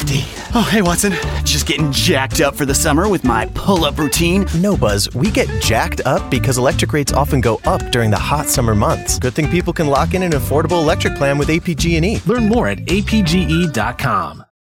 nifty. Oh, hey, Watson. Just getting jacked up for the summer with my pull-up routine. No, Buzz, we get jacked up because electric rates often go up during the hot summer months. Good thing people can lock in an affordable electric plan with APG&E. Learn more at apge.com.